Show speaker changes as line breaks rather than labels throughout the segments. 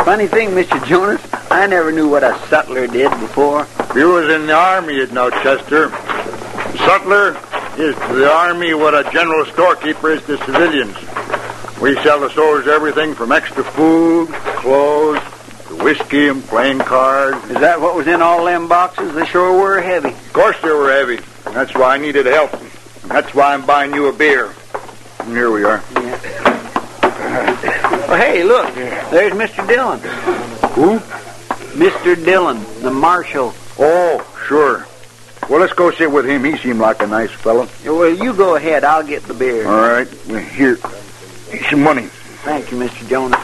Funny thing, Mr. Jonas, I never knew what a sutler did before.
If you was in the army, you'd know, Chester. Sutler is to the army what a general storekeeper is to civilians. We sell the soldiers everything from extra food, clothes, to whiskey and playing cards.
Is that what was in all them boxes? They sure were heavy.
Of course they were heavy. That's why I needed help. That's why I'm buying you a beer. And here we are.
Yeah. Oh, hey, look. There's Mr. Dillon.
Who?
Mr. Dillon, the marshal.
Oh, sure. Well, let's go sit with him. He seemed like a nice fellow.
Well, you go ahead. I'll get the beer.
All right. Here. Here's some money.
Thank you, Mr. Jonas.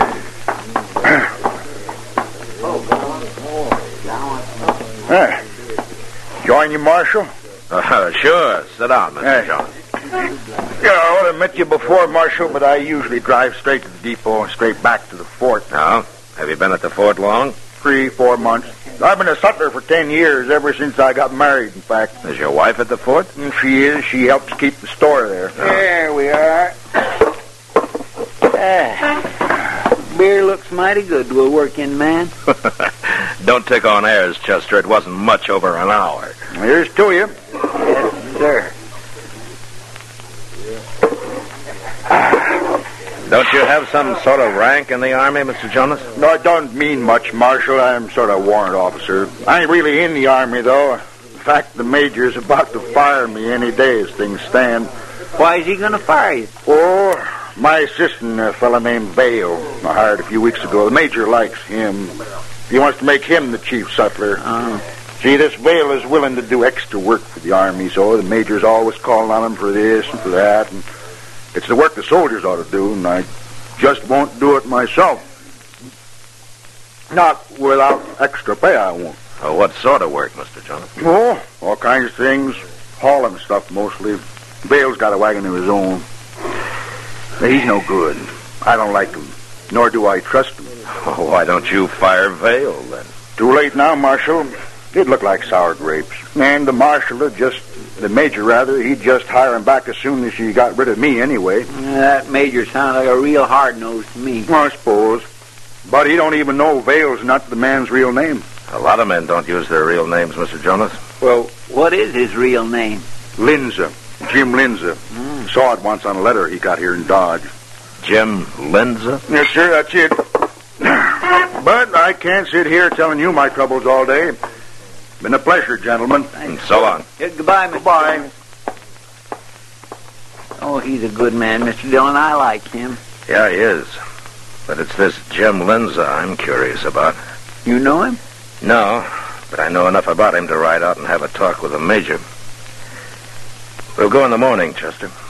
Join you, Marshal?
Sure. Sit down, Mr. Jones.
Yeah, I ought to have met you before, Marshal, but I usually drive straight to the depot and straight back to the fort.
Oh? Have you been at the fort long?
3-4 months. I've been a sutler for 10 years, ever since I got married, in fact.
Is your wife at the fort?
And she is. She helps keep the store there.
There we are. Beer looks mighty good to a working man.
Don't take on airs, Chester. It wasn't much over an hour.
Here's to you.
Yes, sir.
Don't you have some sort of rank in the Army, Mr. Jonas?
No, it don't mean much, Marshal. I'm sort of warrant officer. I ain't really in the Army, though. In fact, the Major's about to fire me any day as things stand.
Why is he going to fire you?
Oh, my assistant, a fella named Vale, I hired a few weeks ago. The Major likes him. He wants to make him the chief sutler. See, this Vale is willing to do extra work for the Army, so the Major's always calling on him for this and for that. And it's the work the soldiers ought to do, and I just won't do it myself. Not without extra pay, I won't.
Oh, what sort of work, Mr. Jonas?
Oh, all kinds of things. Hauling stuff, mostly. Vale's got a wagon of his own. He's no good. I don't like him, nor do I trust him.
Oh, why don't you fire Vale, then?
Too late now, Marshal. It looked like sour grapes. And the Major, he'd just hire him back as soon as he got rid of me anyway.
That Major sounds like a real hard-nose to me.
Well, I suppose. But he don't even know Vale's not the man's real name.
A lot of men don't use their real names, Mr. Jonas.
Well, what is his real name?
Linza. Jim Linza. Saw it once on a letter he got here in Dodge.
Jim Linza?
Yes, sir, that's it. But I can't sit here telling you my troubles all day. Been a pleasure, gentlemen.
And so long.
Goodbye, Mr.
Goodbye.
Oh, he's a good man, Mr. Dillon. I like him.
Yeah, he is. But it's this Jim Linza I'm curious about.
You know him?
No, but I know enough about him to ride out and have a talk with the Major. We'll go in the morning, Chester.